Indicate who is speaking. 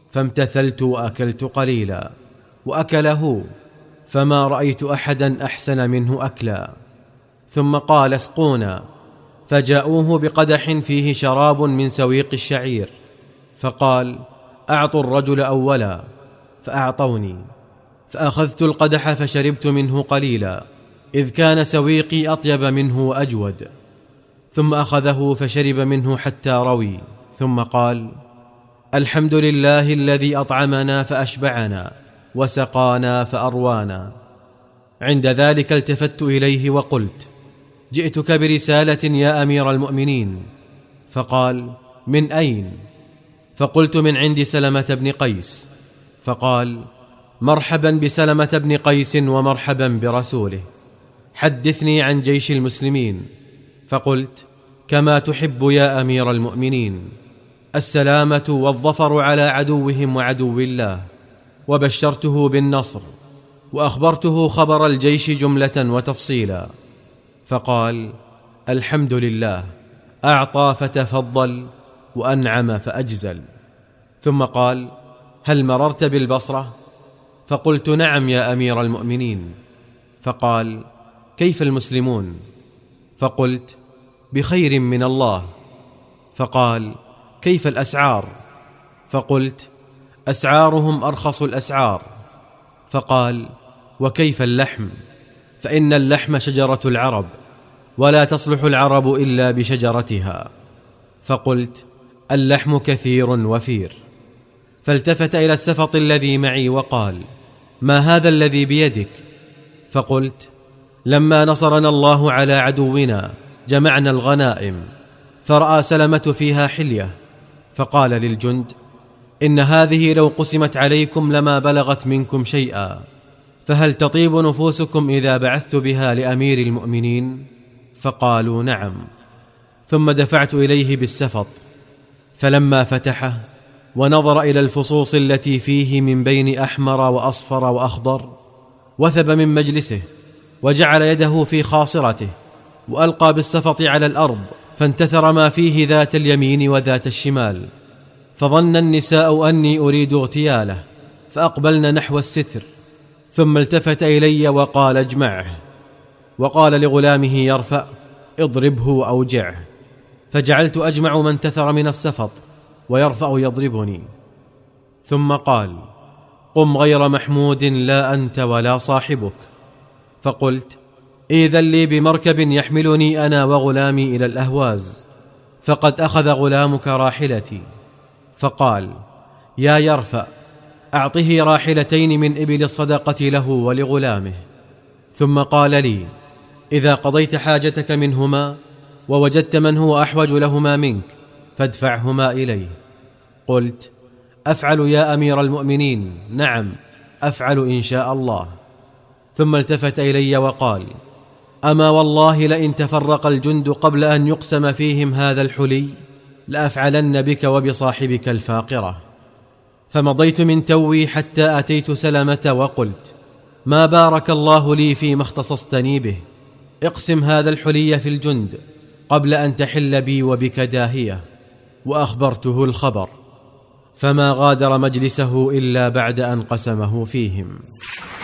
Speaker 1: فامتثلت وأكلت قليلا، وأكله، فما رأيت أحدا أحسن منه أكلا. ثم قال: اسقونا. فجاءوه بقدح فيه شراب من سويق الشعير، فقال: أعطوا الرجل أولا. فأعطوني، فأخذت القدح فشربت منه قليلا، إذ كان سويقي أطيب منه وأجود. ثم أخذه فشرب منه حتى روي، ثم قال: الحمد لله الذي أطعمنا فأشبعنا وسقانا فأروانا. عند ذلك التفت إليه وقلت: جئتك برسالة يا أمير المؤمنين. فقال: من أين؟ فقلت: من عند سلمة بن قيس. فقال: مرحبا بسلمة بن قيس ومرحبا برسوله، حدثني عن جيش المسلمين. فقلت: كما تحب يا أمير المؤمنين، السلامة والظفر على عدوهم وعدو الله. وبشرته بالنصر، وأخبرته خبر الجيش جملة وتفصيلا. فقال: الحمد لله، أعطى فتفضل وأنعم فأجزل. ثم قال: هل مررت بالبصرة؟ فقلت: نعم يا أمير المؤمنين. فقال: كيف المسلمون؟ فقلت: بخير من الله. فقال: كيف الأسعار؟ فقلت: أسعارهم أرخص الأسعار. فقال: وكيف اللحم؟ فإن اللحم شجرة العرب، ولا تصلح العرب إلا بشجرتها. فقلت: اللحم كثير وفير. فالتفت إلى السفط الذي معي وقال: ما هذا الذي بيدك؟ فقلت: لما نصرنا الله على عدونا جمعنا الغنائم، فرأى سلمة فيها حلية، فقال للجند: إن هذه لو قسمت عليكم لما بلغت منكم شيئا، فهل تطيب نفوسكم إذا بعثت بها لأمير المؤمنين؟ فقالوا: نعم. ثم دفعت إليه بالسفط، فلما فتحه ونظر إلى الفصوص التي فيه من بين أحمر وأصفر وأخضر، وثب من مجلسه وجعل يده في خاصرته، وألقى بالسفط على الأرض، فانتثر ما فيه ذات اليمين وذات الشمال. فظن النساء أني أريد اغتياله، فأقبلن نحو الستر. ثم التفت إلي وقال: اجمعه. وقال لغلامه يرفأ: اضربه وأوجعه. فجعلت أجمع ما انتثر من السفط، ويرفأ يضربني. ثم قال: قم غير محمود، لا أنت ولا صاحبك. فقلت: إذن لي بمركب يحملني أنا وغلامي إلى الأهواز، فقد أخذ غلامك راحلتي. فقال: يا يرفأ، أعطه راحلتين من إبل الصدقة له ولغلامه. ثم قال لي: إذا قضيت حاجتك منهما ووجدت من هو أحوج لهما منك فادفعهما إليه. قلت: أفعل يا أمير المؤمنين. نعم، أفعل إن شاء الله. ثم التفت إلي وقال: أما والله لئن تفرق الجند قبل أن يقسم فيهم هذا الحلي لأفعلن بك وبصاحبك الفاقرة. فمضيت من توي حتى أتيت سلمة وقلت: ما بارك الله لي فيما اختصصتني به، اقسم هذا الحلي في الجند قبل أن تحل بي وبك داهية. وأخبرته الخبر، فما غادر مجلسه إلا بعد أن قسمه فيهم.